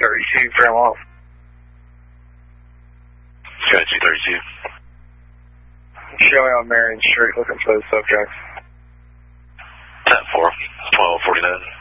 232, frame off. Sky 232. Showing on Marion Street, looking for the subject. 10-4, 1249.